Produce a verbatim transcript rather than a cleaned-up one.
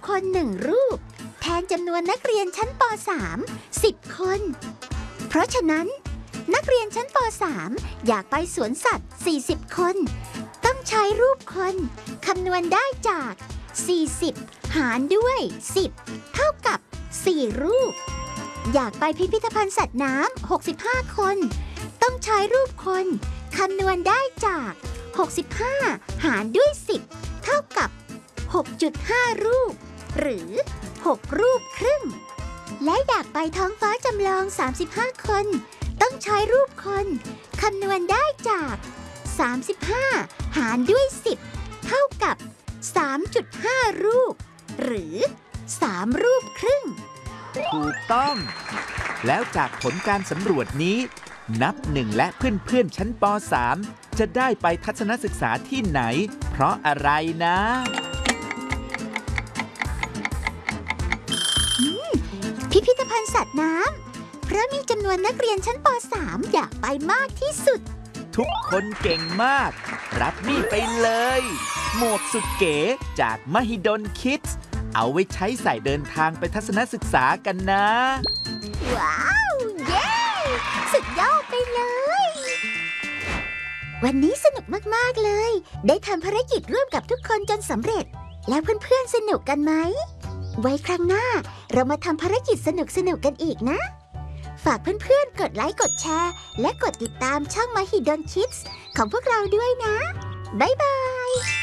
คนหนึ่งรูปแทนจำนวนนักเรียนชั้นป สาม สิบ คน เพราะฉะนั้นนักเรียนชั้นป สาม อยากไปสวนสัตว์ สี่สิบ คนต้องใช้รูปคนคำนวณได้จาก สี่สิบ หารด้วย สิบ เท่ากับ สี่ รูปอยากไปพิพิธภัณฑ์สัตว์น้ำ หกสิบห้า คนต้องใช้รูปคนคำนวณได้จาก หกสิบห้า หารด้วย สิบ เท่ากับ หกจุดห้า รูปหรือ หก รูปครึ่งและอยากไปท้องฟ้าจำลอง สามสิบห้า คนต้องใช้รูปคนคำนวณได้จาก สามสิบห้า หารด้วย สิบ เท่ากับ สามจุดห้า รูปหรือ สาม รูปครึ่งถูกต้องแล้วจากผลการสำรวจนี้นับหนึ่งและเพื่อนๆชั้นป สาม จะได้ไปทัศนศึกษาที่ไหนเพราะอะไรนะพิพิธภัณฑ์สัตว์น้ำเพราะมีจำนวนนักเรียนชั้นป สาม อยากไปมากที่สุดทุกคนเก่งมากรับนี่ไปเลยหมวกสุดเก๋จากมหิดลคิดส์เอาไว้ใช้ใส่เดินทางไปทัศนศึกษากันนะว้าวเย้สุดยอดไปเลยวันนี้สนุกมากๆเลยได้ทำภารกิจร่วมกับทุกคนจนสำเร็จแล้วเพื่อนๆสนุกกันไหมไว้ครั้งหน้าเรามาทำภารกิจสนุกๆกันอีกนะฝากเพื่อนๆกดไลค์กดแชร์และกดติดตามช่องมหิดลคิดส์ของพวกเราด้วยนะบ๊ายบาย